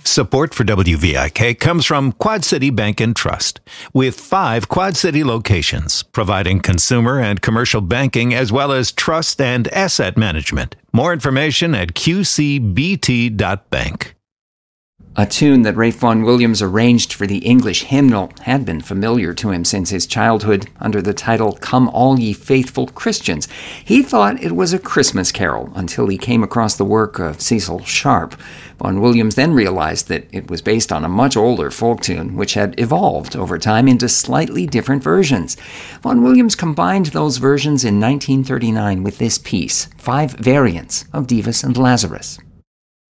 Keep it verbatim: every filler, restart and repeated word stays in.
Support for W V I K comes from Quad City Bank and Trust, with five Quad City locations, providing consumer and commercial banking as well as trust and asset management. More information at q c b t dot bank. A tune that Ralph Vaughan Williams arranged for the English hymnal had been familiar to him since his childhood under the title Come All Ye Faithful Christians. He thought it was a Christmas carol until he came across the work of Cecil Sharp. Vaughan Williams then realized that it was based on a much older folk tune which had evolved over time into slightly different versions. Vaughan Williams combined those versions in nineteen thirty-nine with this piece, five variants of Dives and Lazarus.